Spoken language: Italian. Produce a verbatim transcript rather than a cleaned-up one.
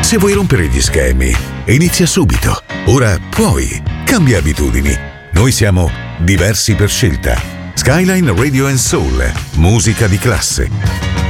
Se vuoi rompere gli schemi, inizia subito. Ora puoi. Cambia abitudini. Noi siamo diversi per scelta. Skyline Radio and Soul. Musica di classe.